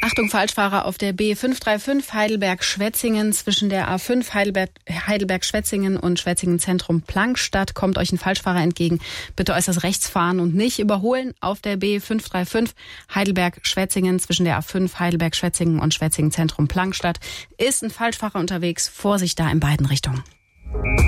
Achtung, Falschfahrer auf der B535 Heidelberg-Schwetzingen zwischen der A5 Heidelberg-Schwetzingen und Schwetzingen-Zentrum-Plankstadt kommt euch ein Falschfahrer entgegen. Bitte äußerst rechts fahren und nicht überholen. Auf der B535 Heidelberg-Schwetzingen zwischen der A5 Heidelberg-Schwetzingen und Schwetzingen-Zentrum-Plankstadt ist ein Falschfahrer unterwegs. Vorsicht da in beiden Richtungen.